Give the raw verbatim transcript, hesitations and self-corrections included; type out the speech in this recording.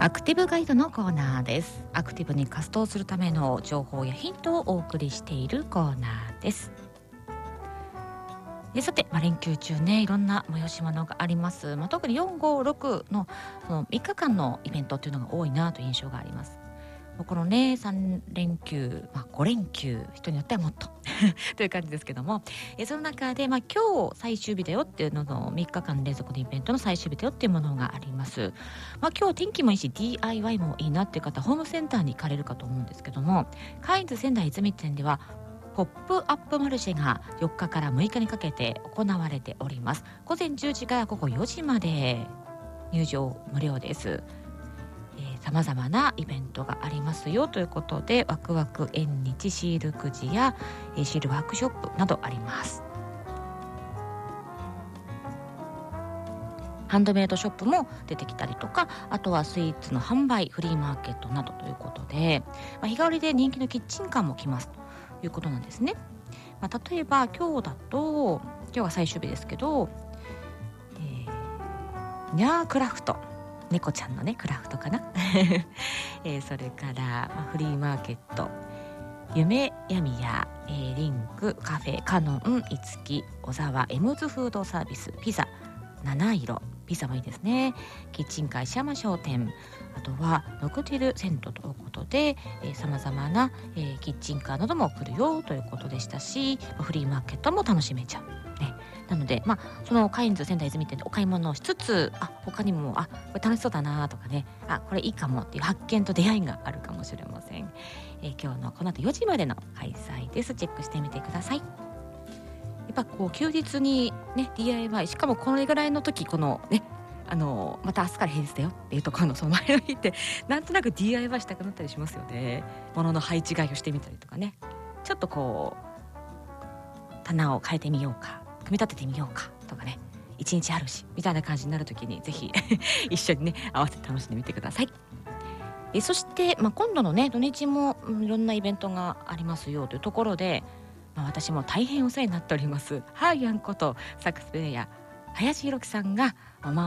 アクティブガイドのコーナーです。アクティブに活動するための情報やヒントをお送りしているコーナーです。でさて、まあ、連休中ね、いろんな催し物があります。まあ、特によん、ご、ろくのそのみっかかんのイベントっていうのが多いなという印象があります。このね、さん連休、まあ、ご連休、人によってはもっとという感じですけども、えその中で、まあ、今日最終日だよっていうののみっかかん連続のイベントの最終日だよっていうものがあります。まあ、今日天気もいいし ディーアイワイ もいいなっていう方、ホームセンターに行かれるかと思うんですけども、カインズ仙台泉店ではポップアップマルシェがよっかからむいかにかけて行われております。午前じゅうじから午後よじまで入場無料です。さまざまなイベントがありますよということで、ワクワク縁日シールくじやえーシールワークショップなどあります。ハンドメイドショップも出てきたりとか、あとはスイーツの販売、フリーマーケットなどということで、まあ、日替わりで人気のキッチンカーも来ますということなんですね。まあ、例えば今日だと、今日が最終日ですけど、えー、ニャークラフト、猫ちゃんのねクラフトかな、えー、それから、まあ、フリーマーケット、夢やみや、えー、リンクカフェカノンいつき小沢エムズフードサービスピザ七色、ピザもいいですね。キッチンカー石山商店、あとはノクティルセントということで、さまざまな、えー、キッチンカーなども来るよということでしたし、フリーマーケットも楽しめちゃう、ね、なので、まあ、そのカインズ仙台泉店でお買い物をしつつ、あ他にもあこれ楽しそうだなとかね、あこれいいかもっていう発見と出会いがあるかもしれません。えー、今日のこの後よじまでの開催です。チェックしてみてください。やっぱこう休日にね ディーアイワイ、 しかもこれぐらいの時、このねあのまた明日から平日だよっていうところのその前の日ってなんとなく ディーアイワイ したくなったりしますよね。物の配置替えをしてみたりとかね、ちょっとこう棚を変えてみようか、組み立ててみようかとかね、一日あるしみたいな感じになる時にぜひ一緒にね合わせて楽しんでみてください。えそして、まあ、今度のね土日も、うん、いろんなイベントがありますよというところで、まあ、私も大変お世話になっておりますハーヤンことサックスプレイヤー林弘樹さんが、まあ